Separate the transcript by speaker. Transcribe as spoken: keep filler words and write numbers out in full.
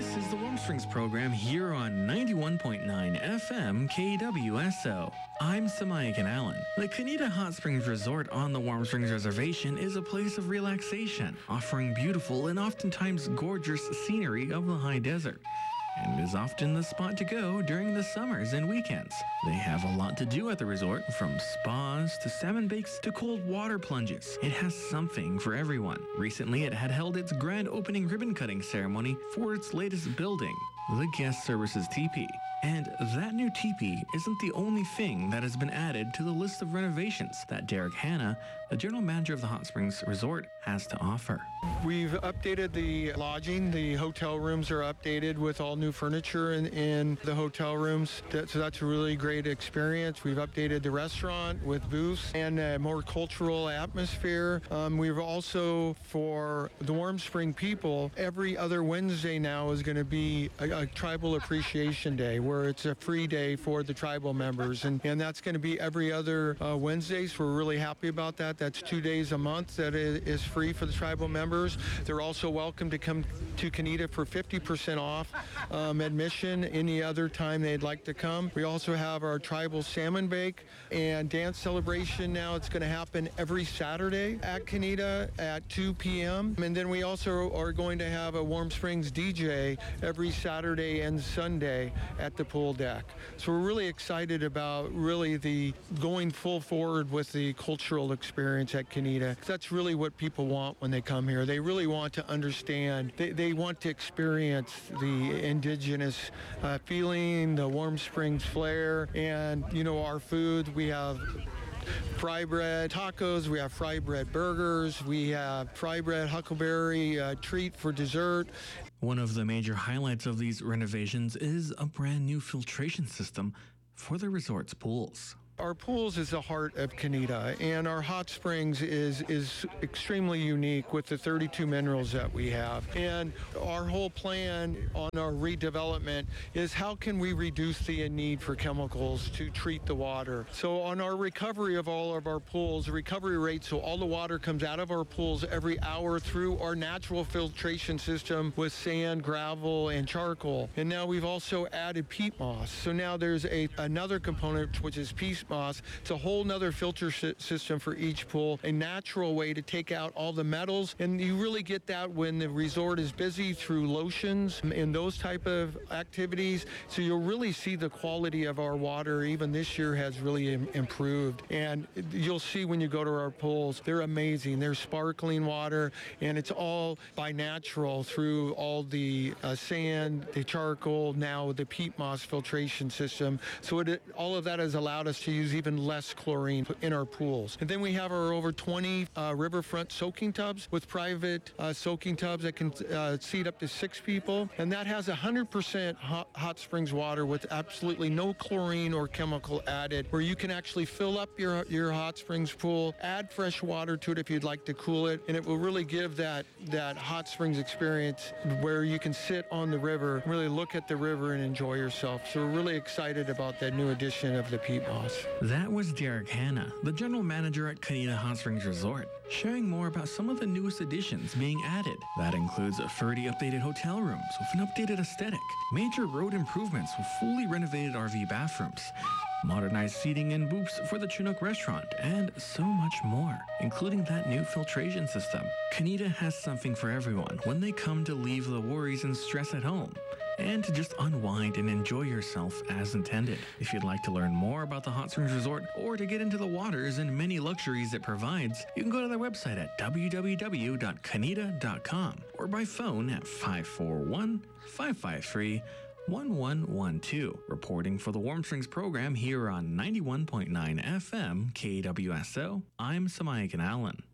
Speaker 1: This is the Warm Springs program here on ninety-one point nine F M K W S O. I'm Samayakan Allen. The Kanita Hot Springs Resort on the Warm Springs Reservation is a place of relaxation, offering beautiful and oftentimes gorgeous scenery of the high desert, and is often the spot to go during the summers and weekends. They have a lot to do at the resort, from spas to salmon bakes to cold water plunges. It has something for everyone. Recently, it had held its grand opening ribbon cutting ceremony for its latest building, the Guest Services Teepee. And that new teepee isn't the only thing that has been added to the list of renovations that Derek Hanna, the general manager of the Hot Springs Resort, has to offer.
Speaker 2: We've updated the lodging. The hotel rooms are updated with all new furniture in, in the hotel rooms. That, so that's a really great experience. We've updated the restaurant with booths and a more cultural atmosphere. Um, we've also, for the Warm Spring people, every other Wednesday now is going to be a, a Tribal Appreciation Day, where it's a free day for the tribal members. And, and that's going to be every other uh, Wednesday, so we're really happy about that. That's two days a month that is free for the tribal members. They're also welcome to come to Kanita for fifty percent off um, admission any other time they'd like to come. We also have our tribal salmon bake and dance celebration now. It's going to happen every Saturday at Kanita at two p.m. And then we also are going to have a Warm Springs D J every Saturday and Sunday at the pool deck. So we're really excited about really the going full forward with the cultural experience at Kanita. That's really what people want when they come here. They really want to understand. They, they want to experience the indigenous uh, feeling, the Warm Springs flair, and, you know, our food. We have fry bread tacos, we have fry bread burgers, we have fry bread huckleberry uh, treat for dessert.
Speaker 1: One of the major highlights of these renovations is a brand new filtration system for the resort's pools.
Speaker 2: Our pools is the heart of Kanita, and our hot springs is is extremely unique with the thirty-two minerals that we have. And our whole plan on our redevelopment is how can we reduce the need for chemicals to treat the water. So on our recovery of all of our pools, the recovery rate, so all the water comes out of our pools every hour through our natural filtration system with sand, gravel, and charcoal. And now we've also added peat moss. So now there's a another component, which is peat moss. It's a whole nother filter system for each pool, a natural way to take out all the metals. And you really get that when the resort is busy through lotions and those type of activities. So you'll really see the quality of our water even this year has really im- improved. And you'll see when you go to our pools, they're amazing. They're sparkling water, and it's all by natural through all the uh, sand, the charcoal, now the peat moss filtration system. So it, all of that has allowed us to use even less chlorine in our pools. And then we have our over twenty uh, riverfront soaking tubs with private uh, soaking tubs that can uh, seat up to six people. And that has one hundred percent hot, hot springs water with absolutely no chlorine or chemical added, where you can actually fill up your, your hot springs pool, add fresh water to it if you'd like to cool it, and it will really give that, that hot springs experience where you can sit on the river, really look at the river and enjoy yourself. So we're really excited about that new addition of the peat moss.
Speaker 1: That was Derek Hanna, the general manager at Kanita Hot Springs Resort, sharing more about some of the newest additions being added. That includes thirty updated hotel rooms with an updated aesthetic, major road improvements with fully renovated R V bathrooms, modernized seating and booths for the Chinook restaurant, and so much more, including that new filtration system. Kanita has something for everyone when they come to leave the worries and stress at home, and to just unwind and enjoy yourself as intended. If you'd like to learn more about the Hot Springs Resort or to get into the waters and many luxuries it provides, you can go to their website at w w w dot kanita dot com or by phone at five four one, five five three, one one one two. Reporting for the Warm Springs program here on ninety-one point nine F M K W S O, I'm Samayakan Allen.